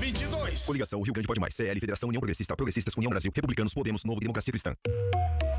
22. Coligação Rio Grande Pode Mais. CL, Federação União Progressista, Progressistas, União Brasil, Republicanos, Podemos, Novo, Democracia Cristã.